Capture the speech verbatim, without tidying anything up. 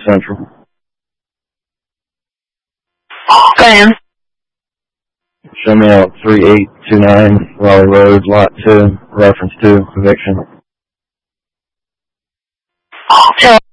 Central. Go ahead. Show me out three eight two nine Raleigh Road, Lot two, reference two, eviction. So